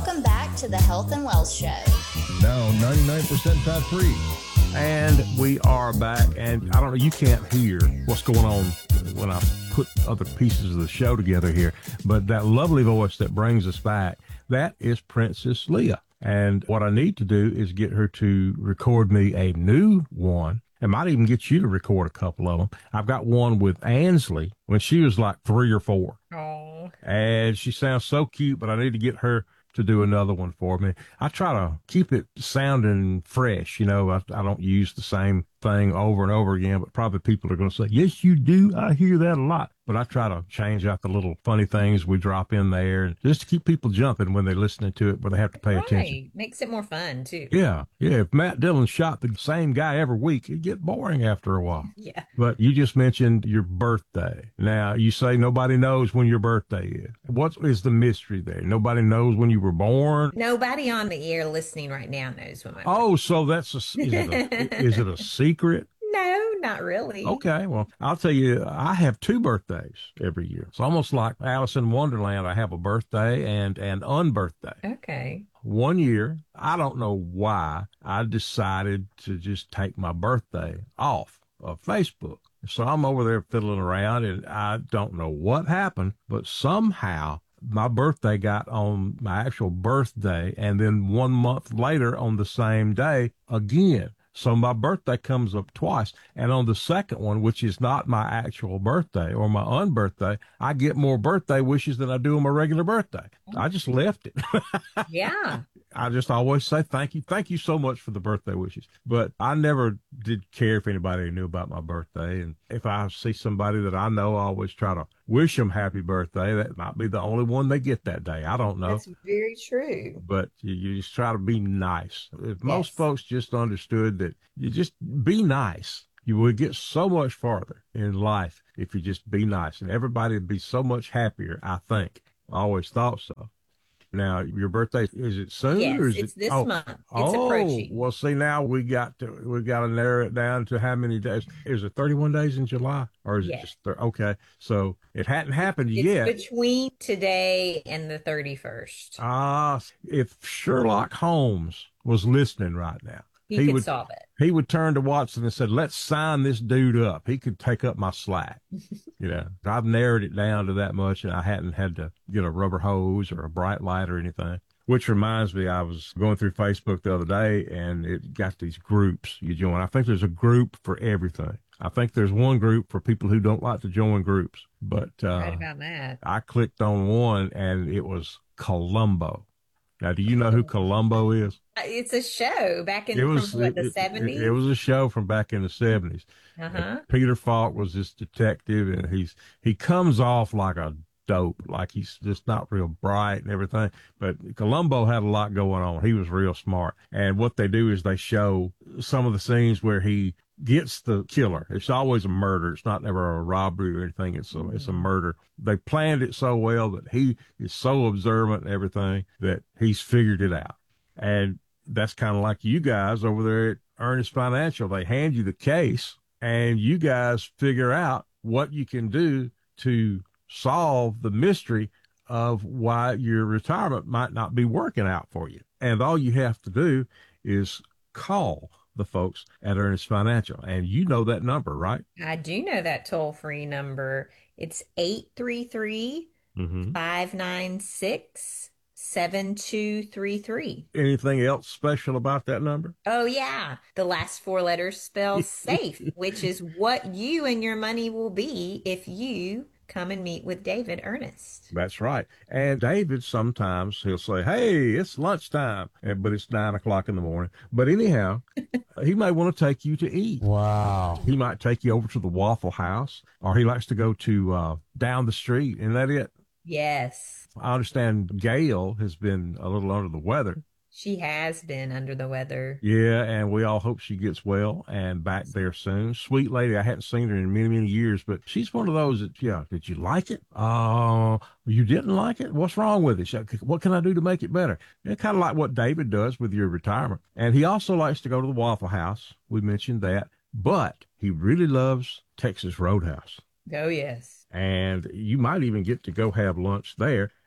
Welcome back to the Health and Wealth Show. Now 99% fat-free. And we are back, and I don't know, you can't hear what's going on when I put other pieces of the show together here, but that lovely voice that brings us back, that is Princess Leah. And what I need to do is get her to record me a new one. I might even get you to record a couple of them. I've got one with Ansley when she was like 3 or 4. Oh. And she sounds so cute, but I need to get her to do another one for me. I try to keep it sounding fresh. You know, I don't use the same thing over and over again, but probably people are going to say, yes, you do. I hear that a lot. But I try to change out the little funny things we drop in there, and just to keep people jumping when they're listening to it, where they have to pay attention. Makes it more fun, too. Yeah. If Matt Dillon shot the same guy every week, it'd get boring after a while. Yeah. But you just mentioned your birthday. Now, you say nobody knows when your birthday is. What is the mystery there? Nobody knows when you were born? Nobody on the air listening right now knows when my Oh, so that's is it a secret? No, not really. Okay, well, I'll tell you, I have 2 birthdays every year. It's almost like Alice in Wonderland. I have a birthday and an unbirthday. Okay. One year, I don't know why, I decided to just take my birthday off of Facebook. So I'm over there fiddling around, and I don't know what happened, but somehow my birthday got on my actual birthday, and then 1 month later on the same day again. So my birthday comes up twice. And on the second one, which is not my actual birthday or my unbirthday, I get more birthday wishes than I do on my regular birthday. I just left it. Yeah. I just always say thank you. Thank you so much for the birthday wishes. But I never did care if anybody knew about my birthday. And if I see somebody that I know, I always try to wish them happy birthday. That might be the only one they get that day. I don't know. That's very true. But you just try to be nice. If most folks just understood that you just be nice, you would get so much farther in life if you just be nice. And everybody would be so much happier, I think. I always thought so. Now, your birthday, is it soon? Yes, or is it's it, this month. It's approaching. Well, see, now we got to narrow it down to how many days. Is it 31 days in July, or is it just okay? So it hadn't happened yet. It's between today and the 31st. If Sherlock Holmes was listening right now, he could solve it. He would turn to Watson and said, let's sign this dude up. He could take up my slack. You know, I've narrowed it down to that much, and I hadn't had to get a rubber hose or a bright light or anything. Which reminds me, I was going through Facebook the other day, and it got these groups you join. I think there's a group for everything. I think there's one group for people who don't like to join groups. But right about that. I clicked on one, and it was Columbo. Now, do you know who Columbo is? It's a show back in the 70s? It was a show from back in the 70s. Uh-huh. Peter Falk was this detective, and he comes off like a dope, like he's just not real bright and everything. But Columbo had a lot going on. He was real smart. And what they do is they show some of the scenes where he gets the killer. It's always a murder. It's not never a robbery or anything. It's a murder. They planned it so well that he is so observant and everything that he's figured it out. And that's kind of like you guys over there at Ernest Financial. They hand you the case, and you guys figure out what you can do to solve the mystery of why your retirement might not be working out for you. And all you have to do is call the folks at Ernest Financial. And you know that number, right? I do know that toll-free number. It's 833-596-7233. Anything else special about that number? Oh, yeah. The last 4 letters spell SAFE, which is what you and your money will be if you come and meet with David Ernest. That's right. And David, sometimes he'll say, hey, it's lunchtime, but it's 9 o'clock in the morning. But anyhow, he may want to take you to eat. Wow. He might take you over to the Waffle House, or he likes to go to down the street. Isn't that it? Yes. I understand Gail has been a little under the weather. She has been under the weather. Yeah, and we all hope she gets well and back there soon. Sweet lady, I hadn't seen her in many, many years, but she's one of those that, did you like it? You didn't like it? What's wrong with it? What can I do to make it better? It's kind of like what David does with your retirement. And he also likes to go to the Waffle House. We mentioned that. But he really loves Texas Roadhouse. Oh, yes. And you might even get to go have lunch there.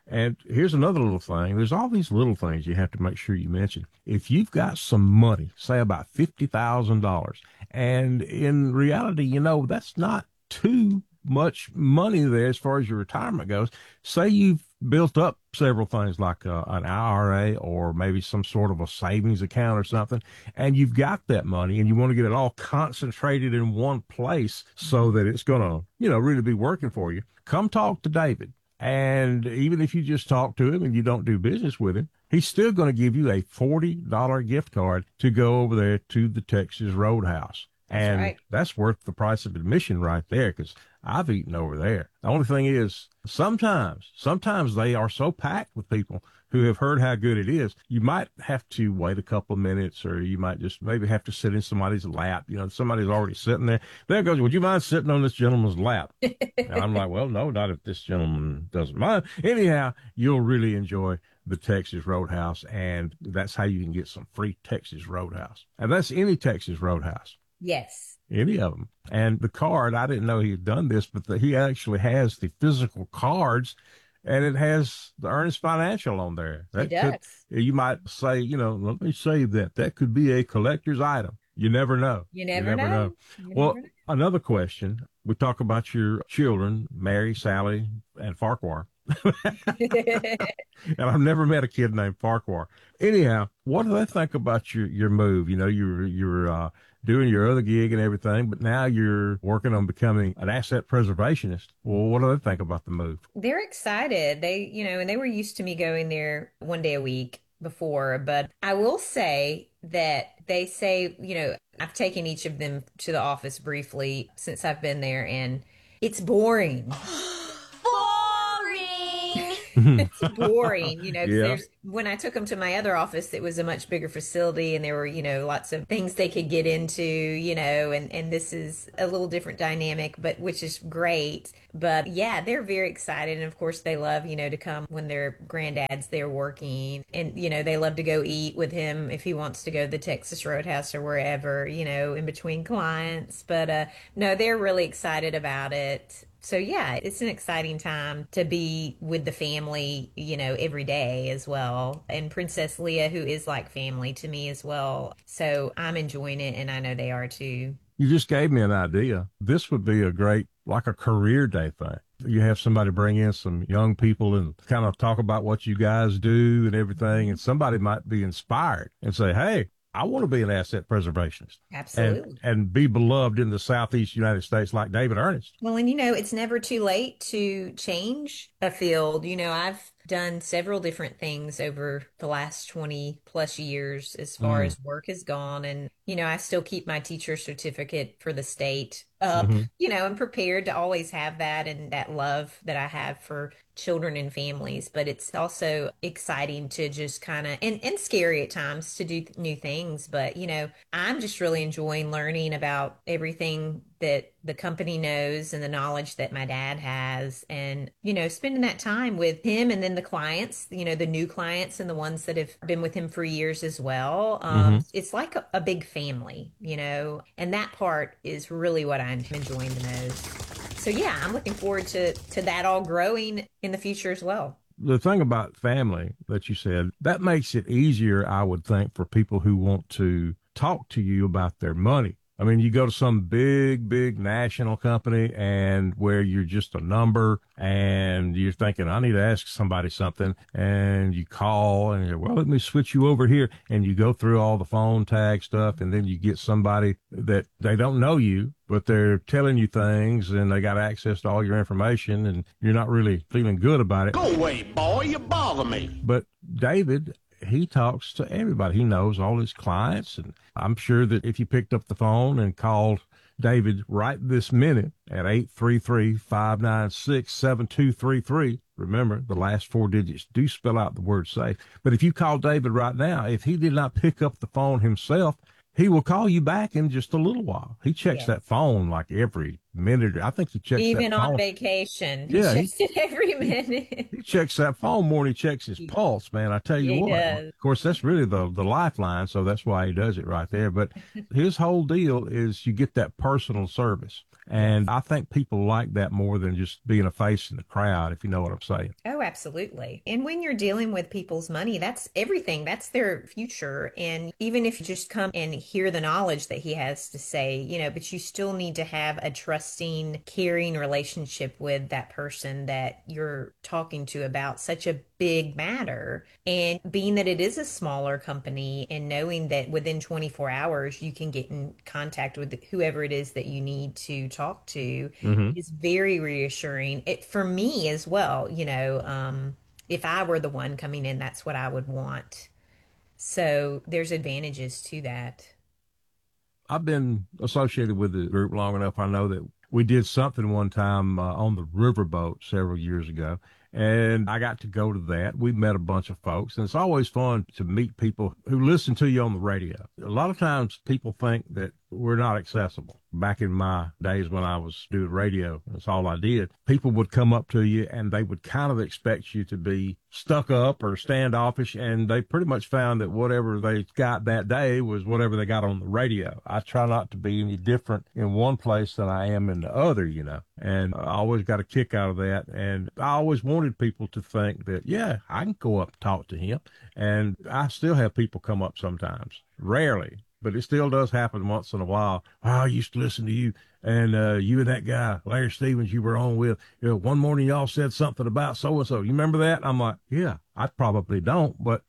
And here's another little thing. There's all these little things you have to make sure you mention. If you've got some money, say about $50,000, and in reality, that's not too much money there as far as your retirement goes. Say you've built up several things like an IRA or maybe some sort of a savings account or something, and you've got that money and you want to get it all concentrated in one place so that it's going to, really be working for you. Come talk to David. And even if you just talk to him and you don't do business with him, he's still going to give you a $40 gift card to go over there to the Texas Roadhouse. And that's worth the price of admission right there, because I've eaten over there. The only thing is, sometimes they are so packed with people who have heard how good it is, you might have to wait a couple of minutes, or you might just maybe have to sit in somebody's lap. Somebody's already sitting there. There goes, would you mind sitting on this gentleman's lap? And I'm like, well, no, not if this gentleman doesn't mind. Anyhow, you'll really enjoy the Texas Roadhouse, and that's how you can get some free Texas Roadhouse. And that's any Texas Roadhouse. Yes. Any of them. And the card, I didn't know he had done this, but he actually has the physical cards, and it has the Ernest Financial on there. It does. You might say, let me save that. That could be a collector's item. You never know. You never know. Another question. We talk about your children, Mary, Sally, and Farquhar. And I've never met a kid named Farquhar. Anyhow, what do they think about your move? You're doing your other gig and everything, but now you're working on becoming an asset preservationist. Well, what do they think about the move? They're excited. They, and they were used to me going there one day a week before, but I will say that they say, I've taken each of them to the office briefly since I've been there, and it's boring. It's boring, because when I took them to my other office, it was a much bigger facility, and there were, lots of things they could get into, and this is a little different dynamic, but which is great. But yeah, they're very excited. And of course they love, to come when their granddad's there working, and, they love to go eat with him if he wants to go to the Texas Roadhouse or wherever, in between clients. But no, they're really excited about it. So yeah, it's an exciting time to be with the family, every day as well. And Princess Leia, who is like family to me as well. So I'm enjoying it, and I know they are too. You just gave me an idea. This would be like a career day thing. You have somebody bring in some young people and kind of talk about what you guys do and everything. And somebody might be inspired and say, hey, I want to be an asset preservationist. Absolutely. And be beloved in the Southeast United States like David Ernest. Well, and it's never too late to change a field. I've done several different things over the last 20 plus years as far as work has gone. And, I still keep my teacher certificate for the state up, I'm prepared to always have that and that love that I have for children and families. But it's also exciting to just kind of, and scary at times to do new things. But, I'm just really enjoying learning about everything that the company knows and the knowledge that my dad has, and, spending that time with him, and then the clients, the new clients and the ones that have been with him for years as well. It's like a big family, and that part is really what I'm enjoying the most. So yeah, I'm looking forward to that all growing in the future as well. The thing about family that you said, that makes it easier, I would think, for people who want to talk to you about their money. I mean, you go to some big national company and where you're just a number and you're thinking, I need to ask somebody something, and you call and you're, well, let me switch you over here. And you go through all the phone tag stuff, and then you get somebody that they don't know you, but they're telling you things and they got access to all your information, and you're not really feeling good about it. Go away, boy, you bother me. But David, he talks to everybody. He knows all his clients. And I'm sure that if you picked up the phone and called David right this minute at 833-596-7233, remember, the last four digits do spell out the word safe. But if you call David right now, if he did not pick up the phone himself, he will call you back in just a little while. He checks that phone like every minute. I think he checks even that phone. on vacation. Yeah, he checks it every minute. He checks that phone more than he checks his pulse, man. I tell you He what. does. Of course, that's really the lifeline, so that's why he does it right there. But his whole deal is you get that personal service. And I think people like that more than just being a face in the crowd, if you know what I'm saying. Oh, absolutely. And when you're dealing with people's money, that's everything. That's their future. And even if you just come and hear the knowledge that he has to say, but you still need to have a trusting, caring relationship with that person that you're talking to about such a big matter. And being that it is a smaller company and knowing that within 24 hours you can get in contact with whoever it is that you need to talk to is very reassuring. It for me as well, if I were the one coming in, that's what I would want. So there's advantages to that. I've been associated with the group long enough. I know that we did something one time on the riverboat several years ago, and I got to go to that. We met a bunch of folks, and it's always fun to meet people who listen to you on the radio. A lot of times people think that we're not accessible. Back in my days when I was doing radio, that's all I did. People would come up to you and they would kind of expect you to be stuck up or standoffish, and they pretty much found that whatever they got that day was whatever they got on the radio. I try not to be any different in one place than I am in the other, and I always got a kick out of that. And I always wanted people to think that, yeah, I can go up and talk to him. And I still have people come up sometimes, rarely, but it still does happen once in a while. Oh, I used to listen to you, and you and that guy, Larry Stevens, you were on with, one morning y'all said something about so-and-so. You remember that? I'm like, yeah, I probably don't, but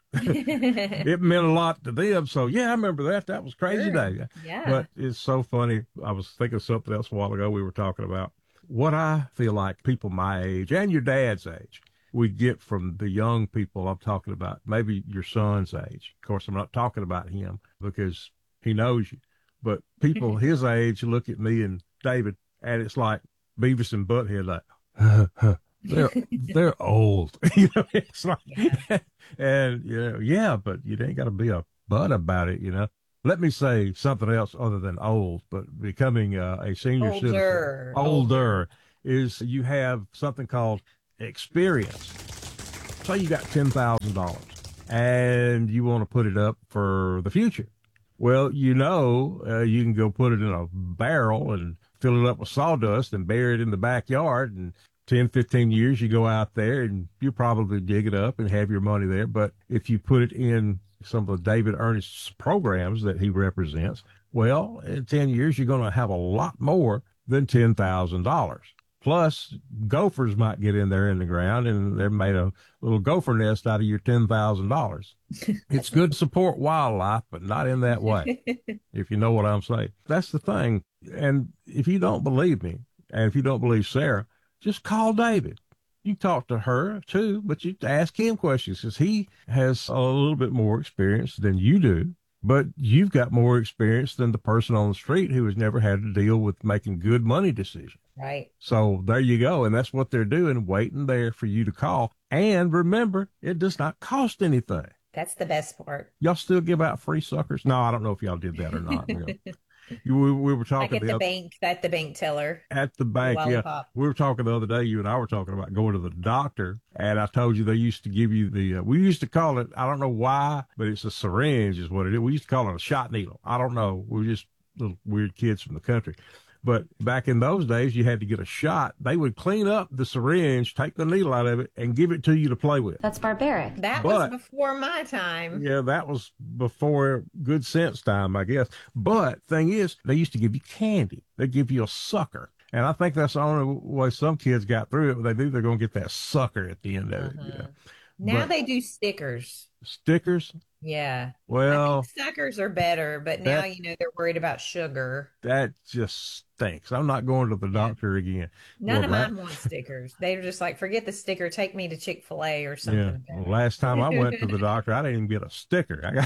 it meant a lot to them. So, yeah, I remember that. That was crazy day. Yeah. But it's so funny. I was thinking of something else a while ago we were talking about. What I feel like people my age and your dad's age, we get from the young people I'm talking about, maybe your son's age. Of course, I'm not talking about him because he knows you, but people his age look at me and David, and it's like Beavis and Butthead, like, they're old. It's like, Yeah. and yeah, but you ain't got to be a butt about it. Let me say something else other than old, but becoming a senior citizen, older, is you have something called experience. Say you got $10,000 and you want to put it up for the future. Well, you can go put it in a barrel and fill it up with sawdust and bury it in the backyard. And 10, 15 years, you go out there and you probably dig it up and have your money there. But if you put it in some of David Ernest's programs that he represents, well, in 10 years, you're going to have a lot more than $10,000. Plus, gophers might get in there in the ground, and they're made a little gopher nest out of your $10,000. It's good to support wildlife, but not in that way, if you know what I'm saying. That's the thing. And if you don't believe me, and if you don't believe Sarah, just call David. You talk to her too, but you ask him questions because he has a little bit more experience than you do. But you've got more experience than the person on the street who has never had to deal with making good money decisions. Right. So there you go. And that's what they're doing, waiting there for you to call. And remember, it does not cost anything. That's the best part. Y'all still give out free suckers? No, I don't know if y'all did that or not. We were talking like at the bank teller. At the bank, yeah. We were talking the other day, you and I were talking about going to the doctor, and I told you they used to give you we used to call it, I don't know why, but it's a syringe is what it is. We used to call it a shot needle. I don't know. We were just little weird kids from the country. But back in those days, you had to get a shot. They would clean up the syringe, take the needle out of it, and give it to you to play with. That's barbaric. That was before my time. Yeah, that was before good sense time, I guess. But thing is, they used to give you candy. They'd give you a sucker. And I think that's the only way some kids got through it. They knew they're going to get that sucker at the end of it. Now they do stickers. Stickers? Yeah. Well, I think suckers are better, but now, they're worried about sugar. That just stinks. I'm not going to the doctor again. None of mine want stickers. They're just like, forget the sticker. Take me to Chick-fil-A or something. Yeah. Well, last time I went to the doctor, I didn't even get a sticker.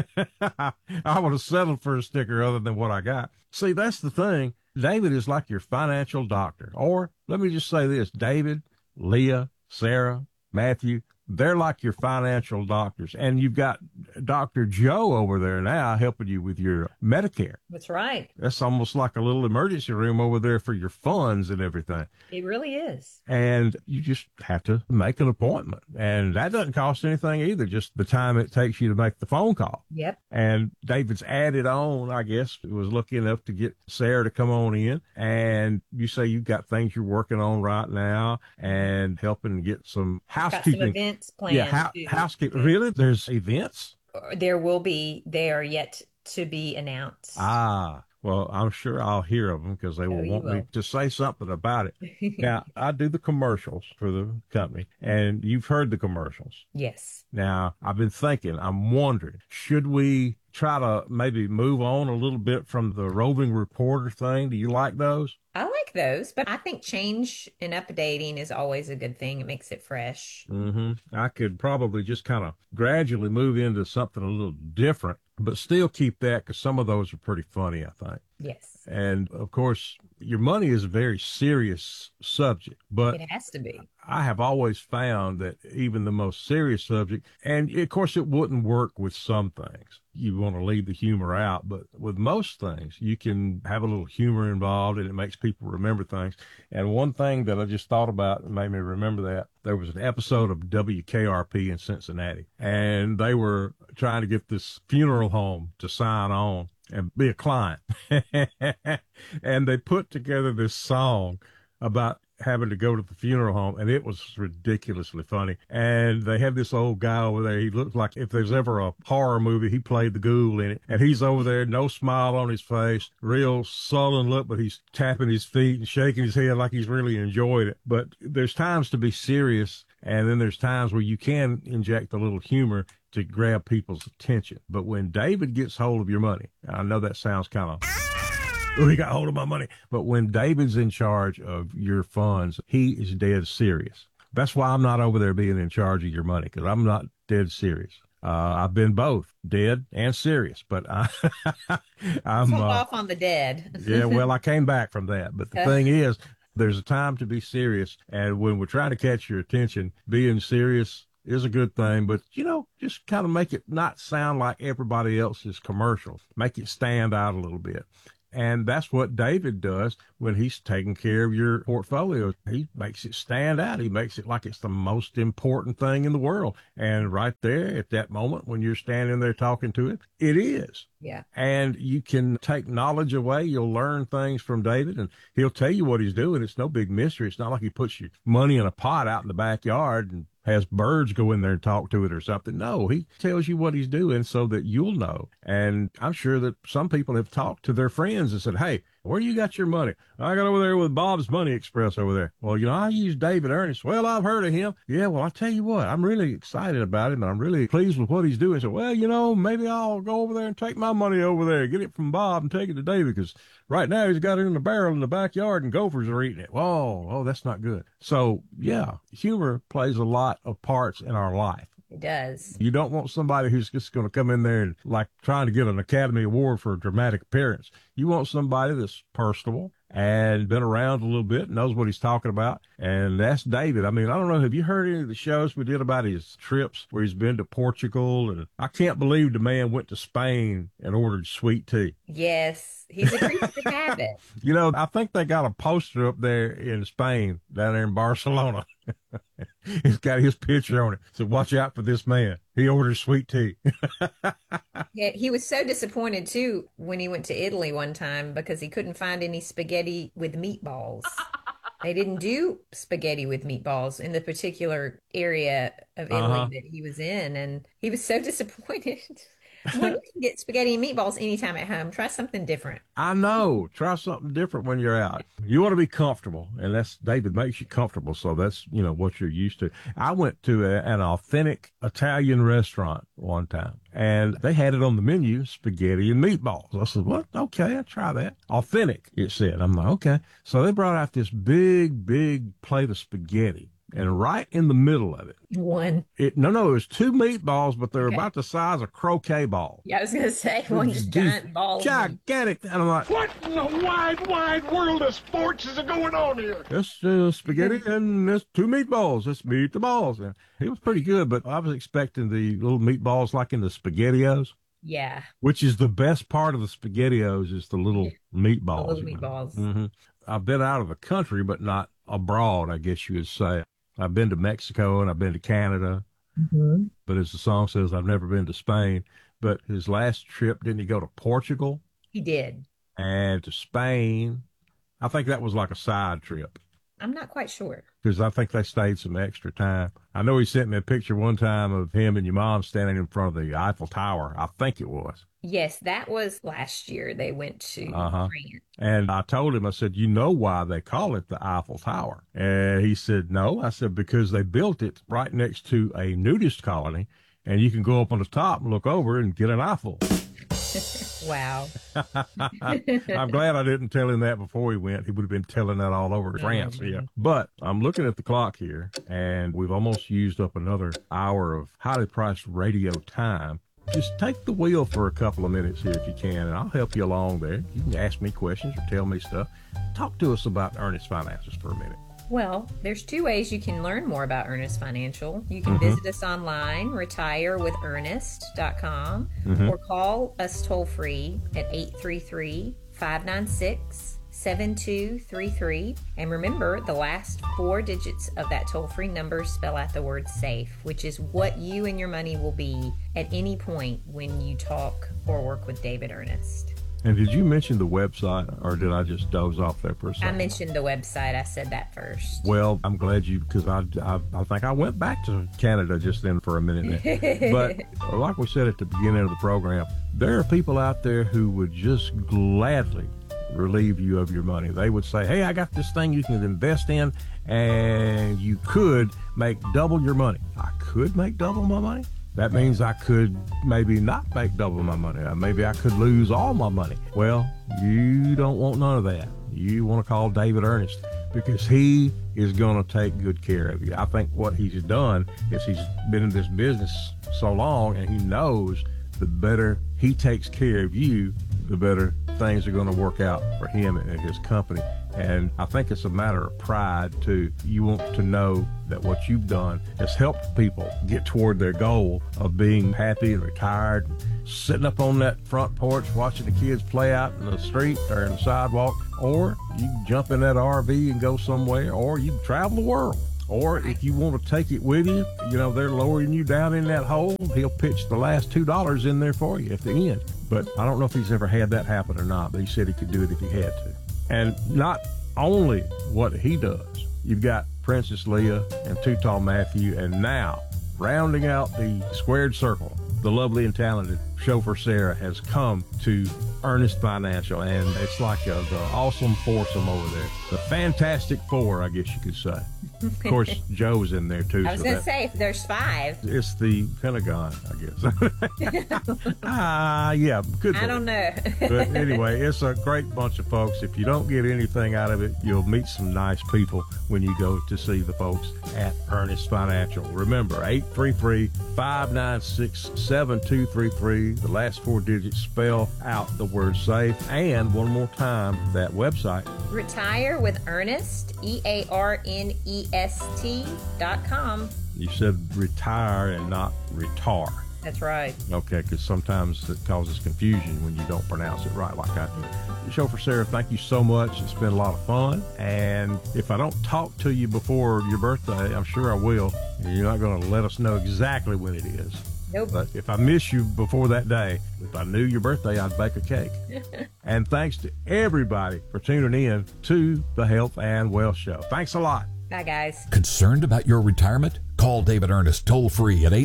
I would have settled for a sticker other than what I got. See, that's the thing. David is like your financial doctor. Or let me just say this, David, Leah, Sarah, Matthew, they're like your financial doctors. And you've got Dr. Joe over there now helping you with your Medicare. That's right. That's almost like a little emergency room over there for your funds and everything. It really is. And you just have to make an appointment. And that doesn't cost anything either, just the time it takes you to make the phone call. Yep. And David's added on, I guess, was lucky enough to get Sarah to come on in. And you say you've got things you're working on right now and helping get some housekeeping. Got some events planned. Yeah, housekeeping. Really? There's events? There will be. They are yet to be announced. Ah, well, I'm sure I'll hear of them because they will want me to say something about it. Now, I do the commercials for the company, and you've heard the commercials. Yes. Now, I've been thinking, I'm wondering, should we try to maybe move on a little bit from the roving reporter thing? Do you like those? I like those, but I think change and updating is always a good thing. It makes it fresh. I could probably just kind of gradually move into something a little different, but still keep that because some of those are pretty funny, I think. Yes. And of course, your money is a very serious subject, but It has to be. I have always found that even the most serious subject, and of course it wouldn't work with some things. You want to leave the humor out, but with most things, you can have a little humor involved and it makes people remember things. And one thing that I just thought about and made me remember that, there was an episode of WKRP in Cincinnati, and they were trying to get this funeral home to sign on and be a client. And they put together this song about having to go to the funeral home, and it was ridiculously funny. And they had this old guy over there. He looked like if there's ever a horror movie, he played the ghoul in it. And he's over there, no smile on his face, real sullen look, but he's tapping his feet and shaking his head like he's really enjoyed it. But there's times to be serious, and then there's times where you can inject a little humor to grab people's attention. But when David gets hold of your money, I know that sounds kind of, oh, he got hold of my money. But when David's in charge of your funds, he is dead serious. That's why I'm not over there being in charge of your money, because I'm not dead serious. I've been both dead and serious, but I'm off on the dead. Yeah, well, I came back from that. But the thing is, there's a time to be serious. And when we're trying to catch your attention, being serious is a good thing, but just kind of make it not sound like everybody else's commercials. Make it stand out a little bit. And that's what David does when he's taking care of your portfolio. He makes it stand out. He makes it like it's the most important thing in the world. And right there at that moment when you're standing there talking to it, it is. Yeah. And you can take knowledge away. You'll learn things from David, and he'll tell you what he's doing. It's no big mystery. It's not like he puts your money in a pot out in the backyard and has birds go in there and talk to it or something. No, he tells you what he's doing so that you'll know. And I'm sure that some people have talked to their friends and said, hey, where you got your money? I got over there with Bob's Money Express over there. Well, I use David Ernest. Well, I've heard of him. Yeah, well, I tell you what, I'm really excited about him, and I'm really pleased with what he's doing. So, well, maybe I'll go over there and take my money over there, get it from Bob and take it to David, because right now he's got it in the barrel in the backyard and gophers are eating it. Oh, that's not good. So, yeah, humor plays a lot of parts in our life. It does. You don't want somebody who's just going to come in there and like trying to get an Academy Award for a dramatic appearance. You want somebody that's personable and been around a little bit, knows what he's talking about. And that's David. I mean, I don't know. Have you heard any of the shows we did about his trips where he's been to Portugal? And I can't believe the man went to Spain and ordered sweet tea. Yes. He's a creature of habit. I think they got a poster up there in Spain, down there in Barcelona. It's got his picture on it. So watch out for this man. He orders sweet tea. Yeah, he was so disappointed too when he went to Italy one time because he couldn't find any spaghetti with meatballs. They didn't do spaghetti with meatballs in the particular area of Italy that he was in, and he was so disappointed. Well, you can get spaghetti and meatballs anytime at home. Try something different. I know. Try something different when you're out. You want to be comfortable, and David makes you comfortable, so that's, what you're used to. I went to an authentic Italian restaurant one time, and they had it on the menu, spaghetti and meatballs. I said, what? Okay, I'll try that. Authentic, it said. I'm like, okay. So they brought out this big, big plate of spaghetti. and right in the middle of it, One. it was 2 meatballs, but they're about the size of croquet balls. Yeah, I was gonna say one just giant ball. Gigantic. And I'm like, What in the wide world of sports is going on here? it's spaghetti and it's 2 meatballs. Let's meet the balls. And it was pretty good, but I was expecting the little meatballs like in the SpaghettiOs. Yeah. Which is the best part of the SpaghettiOs is the little meatballs. The little meatballs. Mm-hmm. I've been out of the country, but not abroad, I guess you would say. I've been to Mexico and I've been to Canada. Mm-hmm. But as the song says, I've never been to Spain. But his last trip, didn't he go to Portugal? He did. And to Spain. I think that was like a side trip. I'm not quite sure. Because I think they stayed some extra time. I know he sent me a picture one time of him and your mom standing in front of the Eiffel Tower. I think it was. Yes, that was last year. They went to France. And I told him, I said, you know why they call it the Eiffel Tower? And he said, no. I said, because they built it right next to a nudist colony, and you can go up on the top and look over and get an Eiffel. Wow. I'm glad I didn't tell him that before he went. He would have been telling that all over France. Yeah. But I'm looking at the clock here, and we've almost used up another hour of highly priced radio time. Just take the wheel for a couple of minutes here if you can, and I'll help you along there. You can ask me questions or tell me stuff. Talk to us about Earnest Finances for a minute. Well, there's 2 ways you can learn more about Earnest Financial. You can visit us online, retirewithernest.com, or call us toll-free at 833-596-7233. And remember, the last 4 digits of that toll-free number spell out the word SAFE, which is what you and your money will be at any point when you talk or work with David Earnest. And did you mention the website, or did I just doze off there for a second? I mentioned the website. I said that first. Well, I'm glad you, because I think I went back to Canada just then for a minute. But like we said at the beginning of the program, there are people out there who would just gladly relieve you of your money. They would say, hey, I got this thing you can invest in, and you could make double your money. I could make double my money? That means I could maybe not make double my money. Maybe I could lose all my money. Well, you don't want none of that. You want to call David Earnest because he is going to take good care of you. I think what he's done is he's been in this business so long, and he knows the better he takes care of you, the better things are going to work out for him and his company. And I think it's a matter of pride, too. You want to know that what you've done has helped people get toward their goal of being happy and retired, and sitting up on that front porch watching the kids play out in the street or in the sidewalk, or you can jump in that RV and go somewhere, or you can travel the world. Or if you want to take it with you, you know, they're lowering you down in that hole. He'll pitch the last $2 in there for you at the end. But I don't know if he's ever had that happen or not, but he said he could do it if he had to. And not only what he does, you've got Princess Leah and Too Tall Matthew, and now rounding out the squared circle, the lovely and talented chauffeur Sarah has come to Earnest Financial, and it's like the awesome foursome over there. The Fantastic Four, I guess you could say. Of course, Joe's in there too. I was going to say, if there's 5. It's the Pentagon, I guess. Yeah, could be. I don't know. But anyway, it's a great bunch of folks. If you don't get anything out of it, you'll meet some nice people when you go to see the folks at Earnest Financial. Remember, 833-596-7233. The last 4 digits spell out the word SAFE. And one more time, that website. Retire with Earnest, EARNEST.com. You said retire and not retard. That's right. Okay, because sometimes it causes confusion when you don't pronounce it right like I do. Chauffeur Sarah, thank you so much. It's been a lot of fun. And if I don't talk to you before your birthday, I'm sure I will. And you're not going to let us know exactly when it is. Nope. But if I miss you before that day, if I knew your birthday, I'd bake a cake. And thanks to everybody for tuning in to the Health and Wealth Show. Thanks a lot. Bye, guys. Concerned about your retirement? Call David Earnest toll free at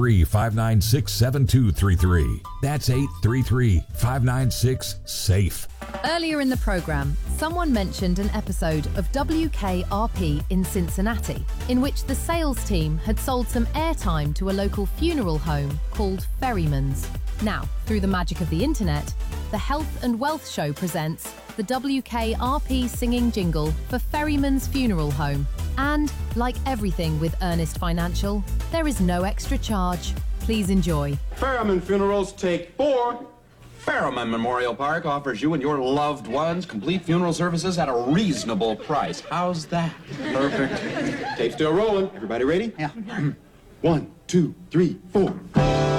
833-596-7233. That's 833-596-SAFE. Earlier in the program, someone mentioned an episode of WKRP in Cincinnati, in which the sales team had sold some airtime to a local funeral home called Ferryman's. Now, through the magic of the internet, the Health and Wealth Show presents the WKRP singing jingle for Ferryman's Funeral Home And, like everything with Ernest Financial, there is no extra charge. Please enjoy. Ferriman Funerals, take 4. Ferriman Memorial Park offers you and your loved ones complete funeral services at a reasonable price. How's that? Perfect. Tape still rolling. Everybody ready? Yeah. 1, 2, 3, 4.